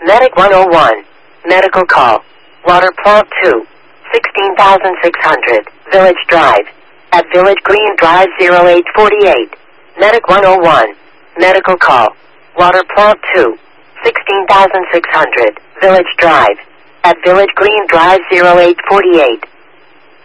Medic 101. Medical call. Water plant 2. 16,600. Village Drive. At Village Green Drive 0848. Medic 101. Medical call. Water plant 2. 16,600. Village Drive. At Village Green Drive 0848.